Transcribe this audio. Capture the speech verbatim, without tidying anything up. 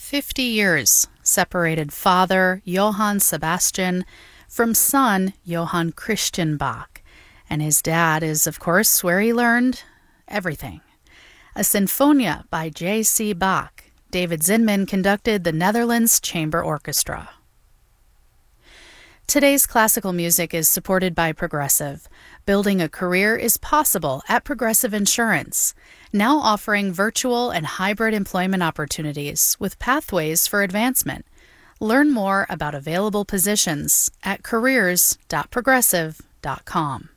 Fifty years separated father Johann Sebastian from son Johann Christian Bach, and his dad is, of course, where he learned everything. A Sinfonia by J C Bach. David Zinman conducted the Netherlands Chamber Orchestra. Today's classical music is supported by Progressive. Building a career is possible at Progressive Insurance, now offering virtual and hybrid employment opportunities with pathways for advancement. Learn more about available positions at careers dot progressive dot com.